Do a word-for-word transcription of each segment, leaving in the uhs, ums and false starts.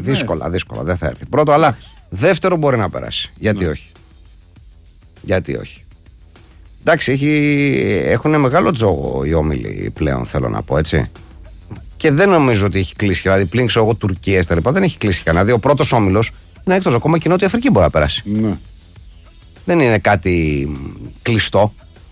Δύσκολα, δύσκολα. Δεν θα έρθει. Πρώτο, αλλά δεύτερο μπορεί να περάσει. Γιατί ναι. όχι. Γιατί όχι. Εντάξει, έχουν μεγάλο τζόγο οι όμιλοι πλέον, θέλω να πω έτσι. Και δεν νομίζω ότι έχει κλείσει. Δηλαδή, πλην ξέρω εγώ Τουρκία και τα λοιπά, δεν έχει κλείσει κανένα. Δηλαδή, ο πρώτος όμιλος είναι έκτος. Ακόμα και η Νότια Αφρική μπορεί να περάσει. Ναι. Δεν είναι κάτι κλειστό.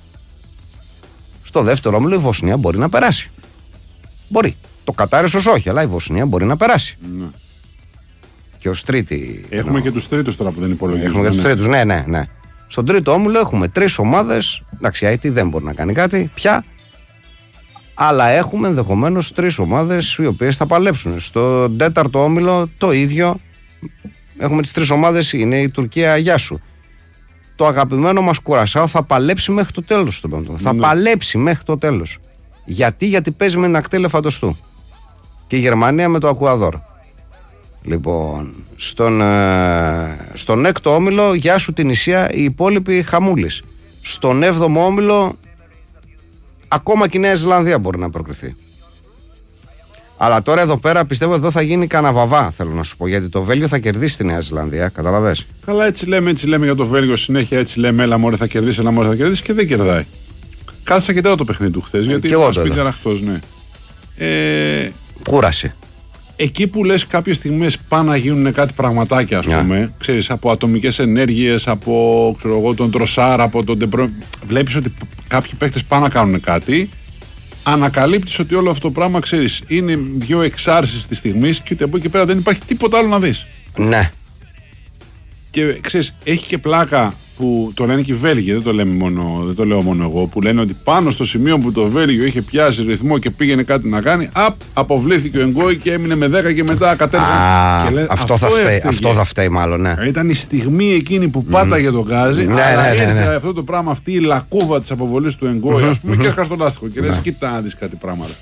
Στο δεύτερο όμιλο η Βοσνία μπορεί να περάσει. Μπορεί. Το Κατάρ ίσως όχι, αλλά η Βοσνία μπορεί να περάσει. Ναι. Και ως τρίτη. Έχουμε εννοώ. και τους τρίτους τώρα που δεν υπολογίζουμε. Έχουμε και τους τρίτους, ναι, ναι, ναι. Στον τρίτο όμιλο έχουμε τρεις ομάδες. Εντάξει, η Άιτι δεν μπορεί να κάνει κάτι πια. Αλλά έχουμε ενδεχομένως τρεις ομάδες οι οποίες θα παλέψουν. Στον τέταρτο όμιλο το ίδιο. Έχουμε τις τρεις ομάδες, είναι η Τουρκία, γεια σου. Το αγαπημένο μας Κουρασάο θα παλέψει μέχρι το τέλος του πέμπτου. Ναι. Θα παλέψει μέχρι το τέλος. Γιατί, γιατί παίζει με την ακτή Ελεφαντοστού. Και η Γερμανία με το Ακουαδόρ. Λοιπόν, στον, ε, στον έκτο όμιλο, γεια σου την Ισία, οι υπόλοιποι χαμούλης. Στον έβδομο όμιλο, ακόμα και η Νέα Ζηλανδία μπορεί να προκριθεί. Αλλά τώρα εδώ πέρα πιστεύω εδώ θα γίνει καναβαβά, θέλω να σου πω. Γιατί το Βέλγιο θα κερδίσει τη Νέα Ζηλανδία, καταλαβες. Καλά, έτσι λέμε, έτσι λέμε για το Βέλγιο συνέχεια. Έτσι λέμε, έλα μωρέ θα κερδίσει, έλα μωρέ θα κερδίσει και δεν κερδάει. Κάθισα και τώρα το παιχνίδι του χθες. Γιατί ήταν σπίτι αναχτός, ναι. Ε, Κούρασε. Εκεί που λες κάποιες στιγμές πάνε να γίνουν κάτι πραγματάκια, ας yeah. πούμε, ξέρεις, από ατομικές ενέργειες, από ξέρω εγώ, τον Τροσάρ, από τον Ντεμπρό. Βλέπεις ότι κάποιοι παίχτες πάνε να κάνουν κάτι. Ανακαλύπτεις ότι όλο αυτό το πράγμα, ξέρεις, είναι δύο εξάρσεις της στιγμής και ότι από εκεί πέρα δεν υπάρχει τίποτα άλλο να δεις. Ναι. Και ξέρεις, έχει και πλάκα που το λένε και οι Βέλγοι, δεν το, λέμε μόνο, δεν το λέω μόνο εγώ, που λένε ότι πάνω στο σημείο που το Βέλγιο είχε πιάσει ρυθμό και πήγαινε κάτι να κάνει, απ, αποβλήθηκε ο Εγκόη και έμεινε με δέκα και μετά κατέληξε. Αυτό, αυτό, θα φταίει, αυτό θα φταίει μάλλον, ναι. Ήταν η στιγμή εκείνη που πάταγε mm. το γκάζι, ναι, αλλά ναι, ναι, ναι, ναι. αυτό το πράγμα, αυτή η λακκούβα της αποβολής του Εγκόη, ας πούμε, και έρχα στο λάστιχο και λες, κοίτα να δεις κάτι πράγματα.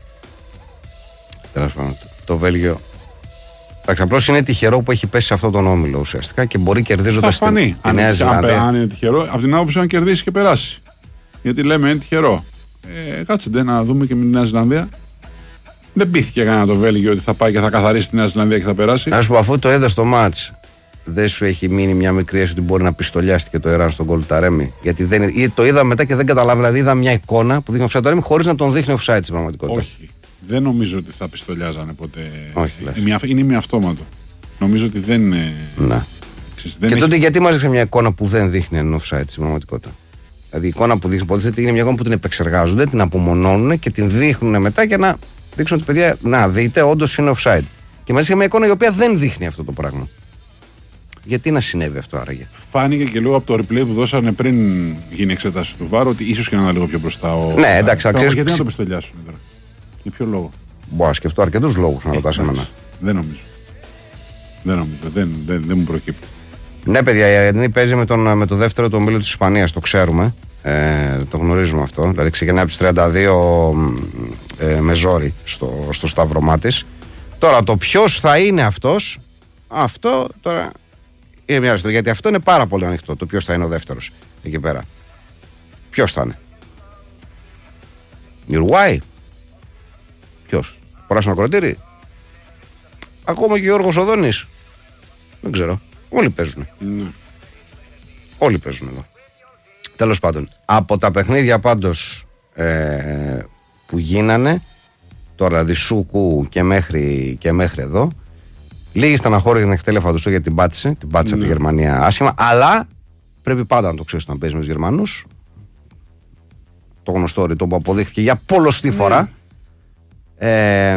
Τέλος πάντων, το Βέλγιο. Εντάξει, απλώς είναι τυχερό που έχει πέσει σε αυτόν τον όμιλο ουσιαστικά και μπορεί κερδίζοντας την, τη Νέα Ζηλανδία. Αν είναι τυχερό, από την άποψη να κερδίσει και περάσει. Γιατί λέμε είναι τυχερό. Ε, κάτσε ντε, να δούμε και με τη Νέα Ζηλανδία. Δεν πείθηκε κανένα το Βέλγιο ότι θα πάει και θα καθαρίσει τη Νέα Ζηλανδία και θα περάσει. Να σου πω, αφού το είδε στο μάτς, δεν σου έχει μείνει μια μικρή αίσθηση ότι μπορεί να πιστολιάστηκε το Ιράν στον γκολ του Ταρέμι? Γιατί δεν, το είδα μετά και δεν καταλάβει. Δηλαδή είδα μια εικόνα που δείχνει offside Ταρέμι χωρίς να τον δείχνει offside στην πραγματικότητα. Όχι. Δεν νομίζω ότι θα πιστολιάζανε ποτέ. Όχι, είναι, είναι μη αυτόματο. Νομίζω ότι δεν είναι. Να. Ξέρεις, δεν και έχει... τότε γιατί μας δείχνει μια εικόνα που δεν δείχνει ένα offside στην πραγματικότητα? Δηλαδή η εικόνα που δείχνει υποτίθεται είναι μια εικόνα που την επεξεργάζονται, την απομονώνουν και την δείχνουν μετά για να δείξουν ότι παιδιά, να δείτε, όντως είναι offside. Και μας είχε μια εικόνα η οποία δεν δείχνει αυτό το πράγμα. Γιατί να συνέβη αυτό άραγε? Φάνηκε και λίγο από το replay που δώσανε πριν γίνει η εξέταση του βάρου ότι ίσως και να είναι λίγο πιο μπροστά ο. Ναι, εντάξει, αξίζει. Γιατί να το πιστολιάσουν τώρα? Για ποιο λόγο? Μπορώ να σκεφτώ αρκετούς λόγους να ε, ρωτάς εμένα. Δεν νομίζω. Δεν νομίζω. Δεν, δεν, δεν μου προκύπτει. Ναι, παιδιά, γιατί παίζει με, τον, με το δεύτερο το ομίλο της Ισπανίας, το ξέρουμε. Ε, το γνωρίζουμε αυτό. Δηλαδή ξεκινάει από τις τριάντα δύο ε, με ζόρι στο, στο σταυρωμά της. Τώρα το ποιος θα είναι αυτός, αυτό τώρα είναι μια ιστορία. Γιατί αυτό είναι πάρα πολύ ανοιχτό. Το ποιος θα είναι ο δεύτερος εκεί πέρα. Ποιος θα είναι? Η Ουρουάη? Ποιος? Πράσινο ακροτήρι? Ακόμα και ο Γιώργος Οδόνης? Δεν ξέρω. Όλοι παίζουν. Ναι. Όλοι παίζουν εδώ. Τέλος πάντων, από τα παιχνίδια πάντως ε, που γίνανε τώρα δηλαδή Σούκου και μέχρι, και μέχρι εδώ, λίγη στεναχώρια για την ακτή Ελεφαντοστού γιατί την πάτησε, την πάτησε ναι. από τη Γερμανία άσχημα, αλλά πρέπει πάντα να το ξέρεις όταν παίζει με τους Γερμανούς. Το γνωστό ρητό που αποδείχθηκε για πολλωστή ναι. φορά. Ε,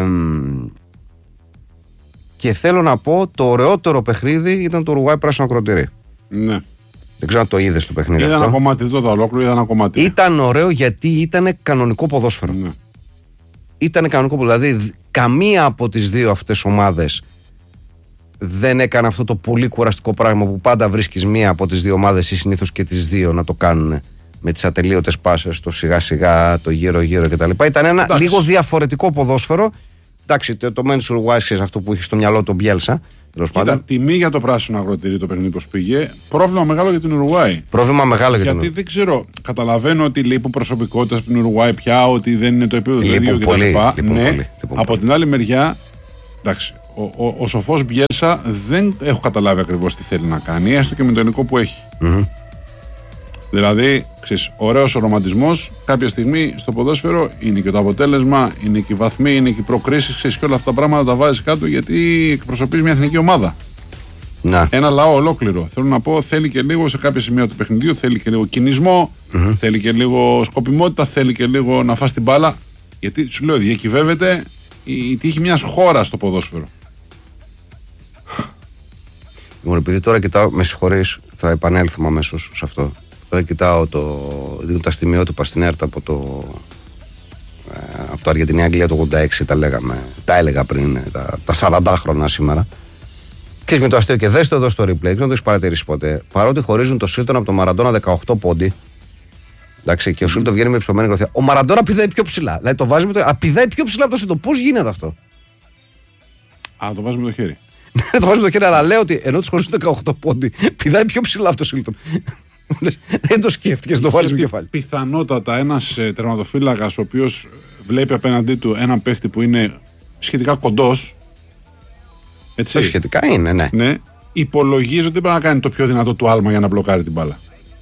και θέλω να πω το ωραιότερο παιχνίδι ήταν το Ουρουγουάη πράσινο ακροτήρι. Ναι. Δεν ξέρω αν το είδες το παιχνίδι ήταν αυτό. Ένα κομμάτι, δεν το ολόκληρο, ήταν ένα κομμάτι. Ήταν ωραίο γιατί ήταν κανονικό ποδόσφαιρο. Ναι. Ήταν κανονικό ποδόσφαιρο. Δηλαδή καμία από τις δύο αυτές ομάδες δεν έκανε αυτό το πολύ κουραστικό πράγμα που πάντα βρίσκεις μία από τις δύο ομάδες ή συνήθως και τις δύο να το κάνουν με τις ατελείωτες πάσες, το σιγά σιγά, το γύρω γύρω κτλ. Ήταν ένα Εντάξει. λίγο διαφορετικό ποδόσφαιρο. Εντάξει, το, το μένει Ουρουάη, ξέρεις αυτό που είχε στο μυαλό τον Μπιέλσα. Ήταν τιμή για το πράσινο αγροτήρι το παιχνίδι που πήγε. Πρόβλημα μεγάλο για την Ουρουάη. Πρόβλημα μεγάλο για την Ουρουάη. Γιατί δεν ξέρω, καταλαβαίνω ότι λείπουν προσωπικότητα από την Ουρουάη πια, ότι δεν είναι το επίπεδο του ίδιου κτλ. Ναι, πολύ, από την άλλη μεριά, εντάξει, ο, ο, ο σοφός Μπιέλσα δεν έχω καταλάβει ακριβώς τι θέλει να κάνει, έστω και με το υλικό που έχει. Mm-hmm. Δηλαδή, ξέρεις, ωραίος ο ρομαντισμός, κάποια στιγμή στο ποδόσφαιρο είναι και το αποτέλεσμα, είναι και οι βαθμοί, είναι και οι προκρίσεις, ξέρεις, και όλα αυτά τα πράγματα τα βάζεις κάτω γιατί εκπροσωπείς μια εθνική ομάδα. Να. Ένα λαό ολόκληρο. Θέλω να πω, θέλει και λίγο σε κάποια σημεία του παιχνιδιού, θέλει και λίγο κινησμό, mm-hmm. θέλει και λίγο σκοπιμότητα, θέλει και λίγο να φας την μπάλα. Γιατί σου λέω, διακυβεύεται η τύχη μιας χώρας στο ποδόσφαιρο. Λοιπόν, επειδή τώρα κοιτάω, με συγχωρείς, θα επανέλθουμε αμέσως σε αυτό. Τώρα κοιτάω το, τα στιγμιότυπα στην ΕΡΤ από το, ε, από το Αργεντινή-Αγγλία το ογδόντα έξι, τα, λέγαμε, τα έλεγα πριν, τα, τα σαράντα χρόνια σήμερα. Ξέρεις με το αστείο και δες το εδώ στο replay, δεν το έχεις παρατηρήσει ποτέ. Παρότι χωρίζουν το Σίλτον από τον Μαραντόνα δεκαοκτώ πόντι, εντάξει, και ο Σίλτον βγαίνει με ψωμένη γροθιά. Ο Μαραντόνα πηδάει πιο ψηλά. Δηλαδή το βάζει με το. Πηδάει πιο ψηλά από το Σίλτον. Πώς γίνεται αυτό? Α, το βάζει με το χέρι. Ναι, το βάζει με το χέρι, αλλά λέω ότι ενώ του χωρίζουν δεκαοκτώ πόντι, πηδάει πιο ψηλά από το Σίλτον. Δεν το σκέφτηκες, το βάλεις στο κεφάλι. Πιθανότατα ένας ε, τερματοφύλακας ο οποίος βλέπει απέναντί του έναν παίχτη που είναι σχετικά κοντός. Έτσι. Σχετικά είναι, ναι. ναι. Υπολογίζει ότι πρέπει να κάνει το πιο δυνατό του άλμα για να μπλοκάρει την μπάλα.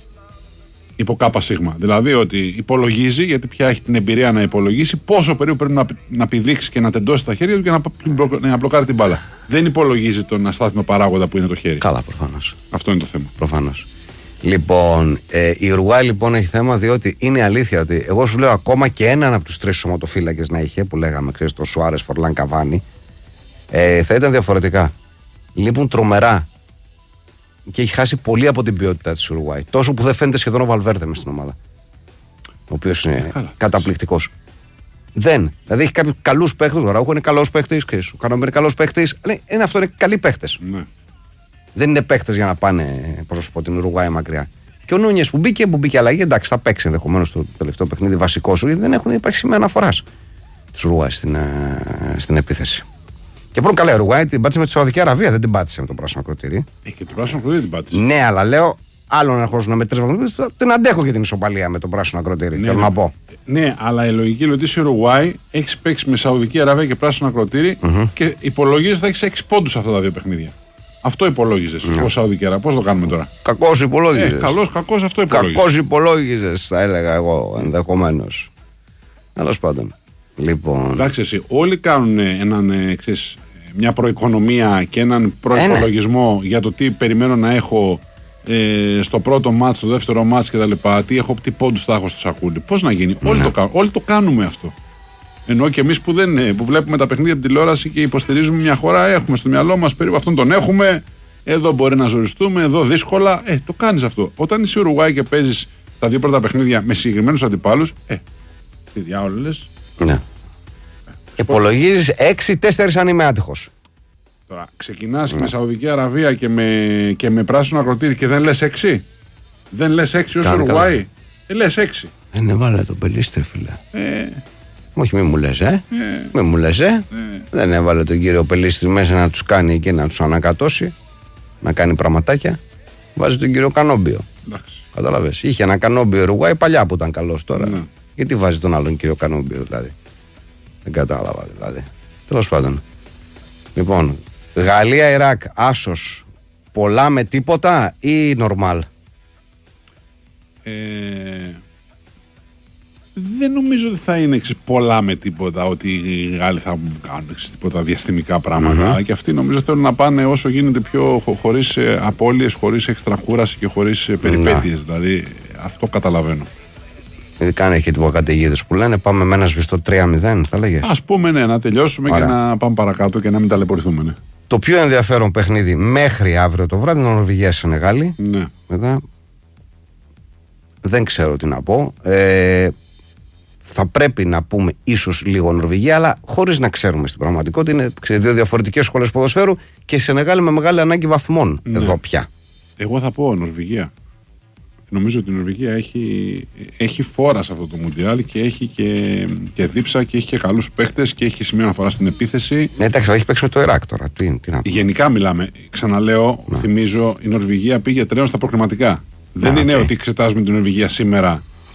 Υπό κάπα σίγμα. Δηλαδή ότι υπολογίζει, γιατί πια έχει την εμπειρία να υπολογίσει πόσο περίπου πρέπει να, να πηδήξει και να τεντώσει τα χέρια του και να, να μπλοκάρει την μπάλα. Δεν υπολογίζει τον αστάθμιο παράγοντα που είναι το χέρι. Καλά, προφανώς. Αυτό είναι το θέμα. Προφανώς. Λοιπόν, ε, η Ουρουάη λοιπόν έχει θέμα, διότι είναι αλήθεια ότι εγώ σου λέω ακόμα και έναν από τους τρεις σωματοφύλακες να είχε, που λέγαμε, ξέρεις, το Σουάρες, Φορλάν, Καβάνι, ε, θα ήταν διαφορετικά. Λείπουν τρομερά και έχει χάσει πολύ από την ποιότητα της Ουρουάη. Τόσο που δεν φαίνεται σχεδόν ο Βαλβέρδε μες στην ομάδα, ο οποίος είναι ε, καταπληκτικός. Δεν. Δηλαδή έχει κάποιους καλούς παίχτες. Ο Ραούχο είναι καλός παίχτης, ο Κανόμπι είναι καλός παίχτης. Είναι αυτό, είναι καλοί παίχτες. Ναι. Δεν είναι παίχτες για να πάνε, πώς να σου πω, την Ουρουάη μακριά. Και ο Νούνιες που μπήκε, που μπήκε αλλαγή, εντάξει, θα παίξει ενδεχομένως το τελευταίο παιχνίδι βασικό σου, γιατί δεν έχουν υπάρξει σημαία αναφοράς της Ουρουάη στην, στην επίθεση. Και πρώτον, καλά, η Ουρουάη την πάτησε με τη Σαουδική Αραβία, δεν την πάτησε με το πράσινο ακροτήρι. Ε, και το πράσινο ακροτήρι την πάτησε. Ναι, αλλά λέω, άλλο να ερχόσουν με τρεις βαθμούς, την αντέχω για την ισοπαλία με το πράσινο ακροτήρι. Ναι, θέλω ναι. να πω. Ναι, αλλά η λογική είναι ότι η Ουρουάη έχει παίξει με Σαουδική Αραβία και πράσινο ακροτήρι mm-hmm. και υπολογίζει θα έχει έξι πόντους αυτά τα δύο παιχνίδια. Αυτό υπολόγιζε. Mm. Ω Σαουδική Αραβία. Πώς το κάνουμε τώρα? Κακός υπολόγιζες. Ε, καλός, κακός αυτό υπολόγιζε. Κακός υπολόγιζες, θα έλεγα εγώ ενδεχομένως. Τέλος πάντων. Λοιπόν. Εντάξει, εσύ, όλοι κάνουν έναν, ξέρεις, μια προοικονομία και έναν προϋπολογισμό για το τι περιμένω να έχω ε, στο πρώτο μάτς, στο δεύτερο μάτς κτλ. Τι, έχω, τι πόντους θα έχω στο σακούλι. Πώς να γίνει? Όλοι το, όλοι το κάνουμε αυτό. Ενώ και εμείς που, που βλέπουμε τα παιχνίδια από την τηλεόραση και υποστηρίζουμε μια χώρα, έχουμε στο μυαλό μας περίπου αυτόν τον έχουμε. Εδώ μπορεί να ζοριστούμε, εδώ δύσκολα. Ε, το κάνεις αυτό. Όταν είσαι Ουρουάη και παίζεις τα δύο πρώτα παιχνίδια με συγκεκριμένους αντιπάλους, ε, τι διάολο λες. Ναι. Ε, υπολογίζεις έξι τέσσερα αν είμαι άτυχος. Τώρα, ξεκινάς ναι. με Σαουδική Αραβία και με, και με πράσινο ακροτήρι και δεν λες έξι. Δεν λες έξι ως Ουρουάη. Ε, λες έξι. Δεν έβαλε το Πελίστρε, φίλε. Ε, Όχι, μη μου λες, ε. ε. Μη μου λες, ε. ε. Δεν έβαλε τον κύριο Πελίστρη μέσα να τους κάνει και να τους ανακατώσει, να κάνει πραγματάκια. Βάζει τον κύριο Κανόμπιο. Κατάλαβες. Είχε ένα Κανόμπιο Ουρουάη παλιά που ήταν καλός τώρα. Ναι. Γιατί βάζει τον άλλον κύριο Κανόμπιο, δηλαδή. Δεν κατάλαβα, δηλαδή. Τέλος πάντων. Λοιπόν, Γαλλία-Ιράκ, άσος. Πολλά με τίποτα ή νορμάλ? Ε... Δεν νομίζω ότι θα είναι εξής, πολλά με τίποτα, ότι οι Γάλλοι θα κάνουν εξής, τίποτα διαστημικά πράγματα. Mm-hmm. Και αυτοί νομίζω θέλουν να πάνε όσο γίνεται πιο χω, χωρίς ε, απώλειες, χωρίς έξτρα κούραση και χωρίς ε, περιπέτειες. Mm-hmm. Δηλαδή αυτό καταλαβαίνω. Ειδικά αν έχει τίποτα καταιγίδες που λένε πάμε με ένα σβηστό τρία μηδέν, θα λέγες. Ας πούμε, ναι, να τελειώσουμε. Άρα. Και να πάμε παρακάτω και να μην ταλαιπωρηθούμε. Ναι. Το πιο ενδιαφέρον παιχνίδι μέχρι αύριο το βράδυ είναι Νορβηγία-Σενεγάλη. Ναι. Μετά δεν ξέρω τι να πω. Ε, θα πρέπει να πούμε ίσως λίγο Νορβηγία, αλλά χωρίς να ξέρουμε στην πραγματικότητα. Είναι ξέρετε, δύο διαφορετικές σχολές ποδοσφαίρου και η Σενεγάλη με μεγάλη ανάγκη βαθμών. Ναι. Εδώ πια. Εγώ θα πω Νορβηγία. Νομίζω ότι η Νορβηγία έχει, έχει φόρα σε αυτό το Μουντιάλ και έχει και, και δίψα και έχει και καλούς παίχτες και έχει και σημείο αναφορά στην επίθεση. Ναι, εντάξει, θα έχει παίξει με το Ιράκ τώρα. Τι, τι να πω. Γενικά μιλάμε. Ξαναλέω, θυμίζω, η Νορβηγία πήγε τρένο στα προκριματικά. Δεν okay. είναι ότι εξετάζουμε την Νορβηγία σήμερα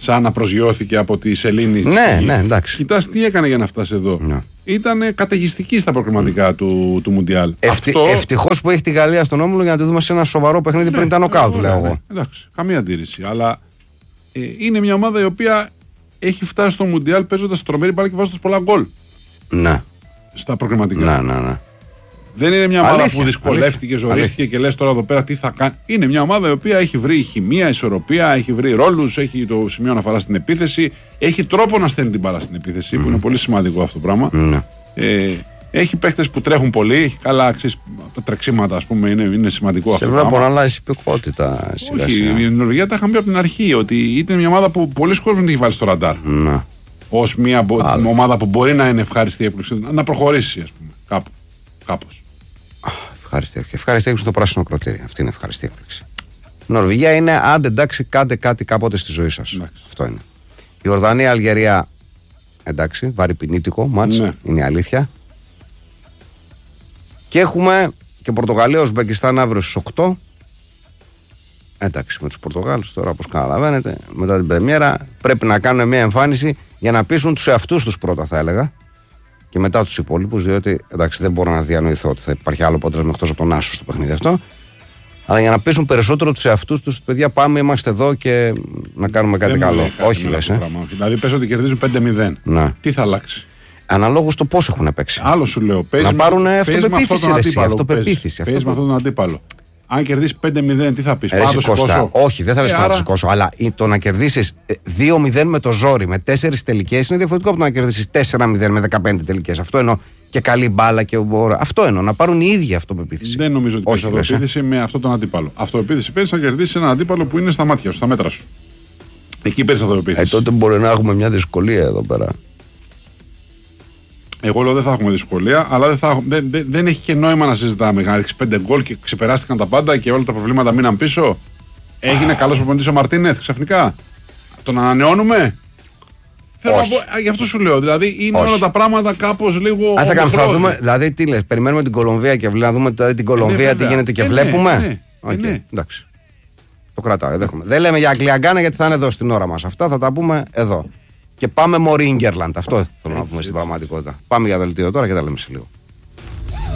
σαν να προσγειώθηκε από τη σελήνη. Ναι, ναι, εντάξει. Κοιτάς τι έκανε για να φτάσει εδώ. Ναι. Ήταν καταιγιστική στα προκριματικά mm. του, του Μουντιάλ. Ευτυ, Αυτό... Ευτυχώς που έχει τη Γαλλία στον όμιλο για να τη δούμε σε ένα σοβαρό παιχνίδι ναι, πριν τα νοκάουτ, λέω εγώ. Ναι, εντάξει, καμία αντίρρηση. Αλλά ε, είναι μια ομάδα η οποία έχει φτάσει στο Μουντιάλ παίζοντας τρομερή μπάλα και βάζοντας πολλά γκολ. Ναι. Στα προκριματικά. Ναι, ναι, ναι. Δεν είναι μια ομάδα αλήθεια, που δυσκολεύτηκε, αλήθεια. ζορίστηκε αλήθεια. Και λες τώρα εδώ πέρα τι θα κάνει. Είναι μια ομάδα η οποία έχει βρει χημεία, ισορροπία, έχει βρει ρόλους, έχει το σημείο αναφορά στην επίθεση, έχει τρόπο να στέλνει την μπάλα στην επίθεση, mm. που είναι πολύ σημαντικό αυτό το πράγμα. Mm. Ε, έχει παίχτες που τρέχουν πολύ, έχει καλά αξίες, τα τρεξίματα ας πούμε είναι, είναι σημαντικό αυτό. Σε βλέπω να αλλάζει υπηκότητα. Όχι, η Νορβηγία τα είχαμε πει από την αρχή ότι ήταν μια ομάδα που πολλοί κόσμοι την έχει βάλει στο ραντάρ. Mm. Ως μια Άρα. ομάδα που μπορεί να είναι ευχάριστη έκπληξη, να προχωρήσει ας πούμε κάπου. Κάπως. Ευχαριστή έκπληξη. Ευχαριστή έκπληξη στο πράσινο κροτήρι. Αυτή είναι ευχαριστή έκπληξη. Η Νορβηγία είναι άντε εντάξει, κάντε κάτι κάποτε στη ζωή σας. Αυτό είναι. Η Ορδανία, Αλγερία, εντάξει, βαρυπινίτικο μάτς, ναι. Είναι η αλήθεια. Και έχουμε και Πορτογαλία, Ουσμπεκιστάν αύριο στις οκτώ. Εντάξει, με τους Πορτογάλους τώρα, όπως καταλαβαίνετε, μετά την πρεμιέρα πρέπει να κάνουν μια εμφάνιση για να πείσουν τους εαυτούς τους πρώτα, θα έλεγα. Και μετά τους υπόλοιπους, διότι εντάξει, δεν μπορώ να διανοηθώ ότι θα υπάρχει άλλο αποτέλεσμα εκτός από τον Άσο στο παιχνίδι αυτό. Αλλά για να πείσουν περισσότερο τους εαυτούς τους, παιδιά, πάμε, είμαστε εδώ και να κάνουμε κάτι δεν καλό. Όχι, λες. Ε. Δηλαδή, πες ότι κερδίζουν πέντε μηδέν. Να. Τι θα αλλάξει. Αναλόγως το πώς έχουν παίξει. Άλλο σου λέω. Να πάρουν αυτοπεποίθηση. Αυτοπεποίθηση. Παίζει με αυτόν τον αντίπαλο. Αν κερδίσει πέντε μηδέν, τι θα πει, πάνω το σηκώσω. Όχι, δεν θα λες ε, πάνω το σηκώσω. Αλλά το να κερδίσει δύο μηδέν με το ζόρι, με τέσσερις τελικές, είναι διαφορετικό από το να κερδίσει τέσσερα μηδέν με δεκαπέντε τελικές. Αυτό εννοώ. Και καλή μπάλα και μπορώ. Αυτό εννοώ. Να πάρουν οι ίδιοι αυτοπεποίθηση. Δεν νομίζω ότι παίζει αυτοπεποίθηση με αυτόν τον αντίπαλο. Αυτοπεποίθηση παίζει να κερδίσει έναν αντίπαλο που είναι στα μάτια σου, στα μέτρα σου. Εκεί παίζει αυτοπεποίθηση. Ε, τότε μπορεί να έχουμε μια δυσκολία εδώ πέρα. Εγώ λέω δεν θα έχουμε δυσκολία, αλλά δεν, θα έχουμε, δεν, δεν, δεν έχει και νόημα να συζητάμε. Να ρίξει πέντε γκολ και ξεπεράστηκαν τα πάντα και όλα τα προβλήματα μείναν πίσω. Έγινε καλός προπονητής ο Μαρτίνεθ ξαφνικά. Τον ανανεώνουμε. Θέλω να πω, γι' αυτό σου λέω. Δηλαδή είναι όχι. Όλα τα πράγματα κάπως λίγο. Αν θα κάνουμε, θα δούμε, δηλαδή τι λες, περιμένουμε την Κολομβία και να δούμε δηλαδή, την Κολομβία ε, ναι, τι γίνεται και ε, βλέπουμε. Ναι, ναι, okay, ναι. Εντάξει. Το κρατάω, δέχομαι. Δεν λέμε για Αγγλιαγκάνα γιατί θα είναι εδώ στην ώρα μας. Αυτά θα τα πούμε εδώ. Και πάμε Μωρίνγκερλαντ. Αυτό θέλω έτσι, να πούμε έτσι, στην πραγματικότητα. Έτσι. Πάμε για δελτίο τώρα και τα λέμε σε λίγο.